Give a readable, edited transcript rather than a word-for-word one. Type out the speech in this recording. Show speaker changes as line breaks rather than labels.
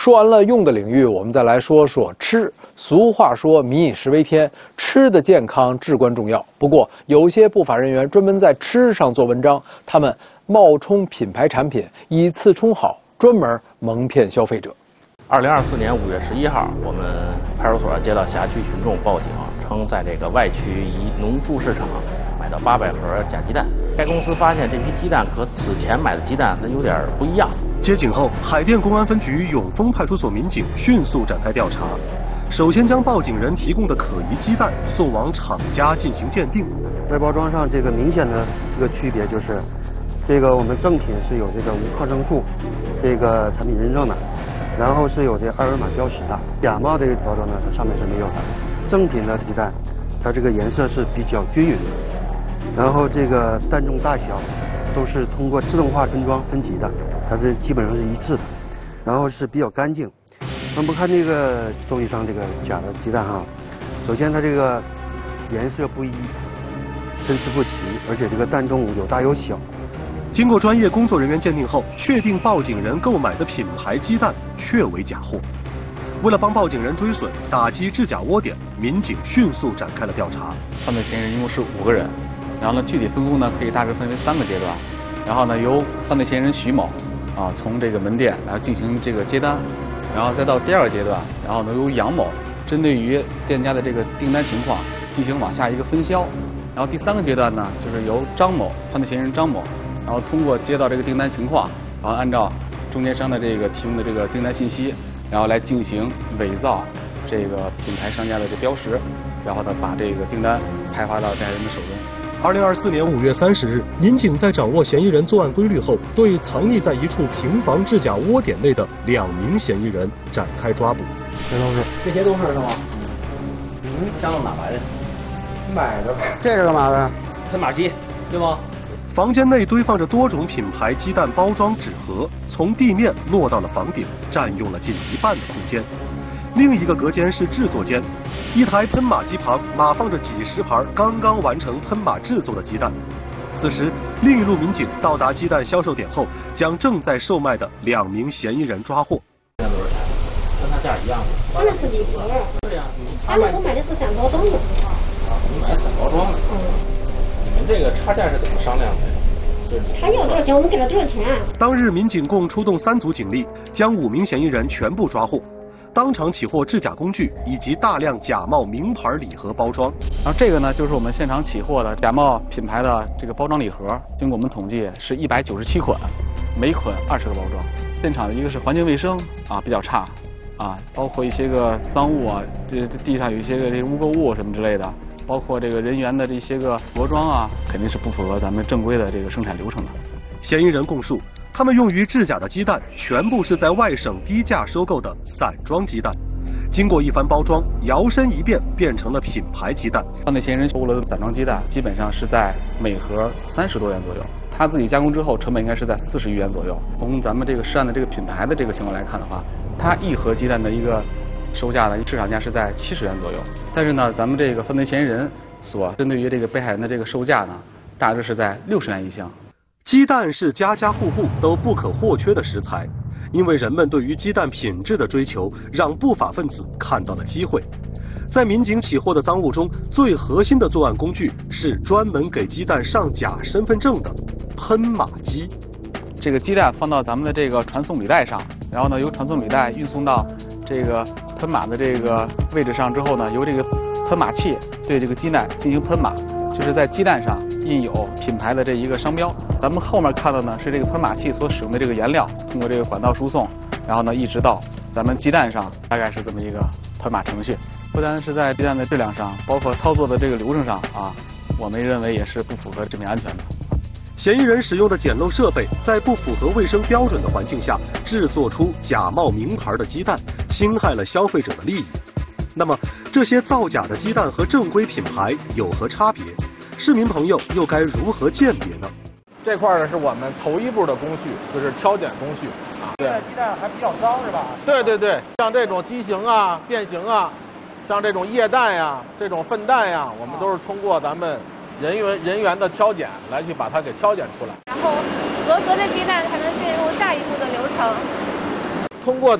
说完了用的领域，我们再来说说吃。俗话说“民以食为天”，吃的健康至关重要。不过，有些不法人员专门在吃上做文章，他们冒充品牌产品，以次充好，专门蒙骗消费者。
2024年5月11号，我们派出所接到辖区群众报警，称在这个外区一农副市场买到800盒假鸡蛋。该公司发现这批鸡蛋和此前买的鸡蛋有点不一样。
接警后，海淀公安分局永丰派出所民警迅速展开调查，首先将报警人提供的可疑鸡蛋送往厂家进行鉴定。
外包装上这个明显的一个区别就是，这个我们正品是有这个无抗生素这个产品认证的，然后是有这二维码标识的。假冒的包装呢，它上面是没有的。正品的鸡蛋，它这个颜色是比较均匀的，然后这个蛋重大小都是通过自动化分装分级的，它是基本上是一致的，然后是比较干净。我们看这个周易上这个假的鸡蛋哈，首先它这个颜色不一，参差不齐，而且这个蛋重有大有小。
经过专业工作人员鉴定后，确定报警人购买的品牌鸡蛋确为假货。为了帮报警人追损，打击制假窝点，民警迅速展开了调查。
犯罪嫌疑人一共是5个人，然后呢，具体分工呢可以大致分为3个阶段。然后呢，由犯罪嫌疑人徐某从这个门店来进行这个接单，然后再到第2个阶段，然后呢由杨某针对于店家的这个订单情况进行往下一个分销，然后第3个阶段呢就是由张某犯罪嫌疑人张某，然后通过接到这个订单情况，然后按照中间商的这个提供的这个订单信息，然后来进行伪造这个品牌商家的这标识，然后呢把这个订单派发到被害人的手中。
2024年5月30日，民警在掌握嫌疑人作案规律后，对藏匿在一处平房制假窝点内的2名嫌疑人展开抓捕。
这些都是吗？箱子哪来的？买的。
这是干嘛的？
喷码机，对吗？
房间内堆放着多种品牌鸡蛋包装纸盒，从地面落到了房顶，占用了近1半的空间。另一个隔间是制作间，一台喷码机旁码放着几十盘刚刚完成喷码制作的鸡蛋。此时，另一路民警到达鸡蛋销售点后，将正在售卖的2名嫌疑人抓获。
跟他价一样的。
他那是礼盒。
对呀，
但是我买的是散包装的。
你买散包装的。你们这个差价是怎么商量的？
他要多少钱，我们给他多少钱。
当日，民警共出动3组警力，将5名嫌疑人全部抓获。当场起获制假工具以及大量假冒名牌礼盒包装。
然后这个呢，就是我们现场起获的假冒品牌的这个包装礼盒，经过我们统计是197款，每款20个包装。现场的一个是环境卫生比较差包括一些个脏物这地上有一些个这个污垢物什么之类的，包括这个人员的这些个着装肯定是不符合咱们正规的这个生产流程的。
嫌疑人供述，他们用于制假的鸡蛋全部是在外省低价收购的散装鸡蛋，经过一番包装，摇身一变变成了品牌鸡蛋。
犯罪嫌疑人收购了的散装鸡蛋，基本上是在每盒30多元左右，他自己加工之后成本应该是在40余元左右。从咱们这个涉案的这个品牌的这个情况来看的话，它一盒鸡蛋的一个售价呢，市场价是在70元左右。但是呢，咱们这个犯罪嫌疑人所针对于这个被害人的这个售价呢，大致是在60元一箱。
鸡蛋是家家户户都不可或缺的食材，因为人们对于鸡蛋品质的追求，让不法分子看到了机会。在民警起获的赃物中，最核心的作案工具是专门给鸡蛋上假身份证的喷码机。
这个鸡蛋放到咱们的这个传送履带上，然后呢，由传送履带运送到这个喷码的这个位置上之后呢，由这个喷码器对这个鸡蛋进行喷码，就是在鸡蛋上印有品牌的这一个商标。咱们后面看到呢是这个喷码器所使用的这个颜料，通过这个管道输送，然后呢一直到咱们鸡蛋上，大概是这么一个喷码程序。不单是在鸡蛋的质量上，包括操作的这个流程上我们认为也是不符合食品安全的。
嫌疑人使用的简陋设备，在不符合卫生标准的环境下制作出假冒名牌的鸡蛋，侵害了消费者的利益。那么，这些造假的鸡蛋和正规品牌有何差别？市民朋友又该如何鉴别呢？
这块呢是我们头一步的工序，就是挑拣工序
这个鸡蛋还比较脏是吧？
对，像这种畸形变形像这种液蛋这种粪蛋我们都是通过咱们人员的挑拣来去把它给挑拣出来，
然后合格的鸡蛋才能进入下一步的流程。
通过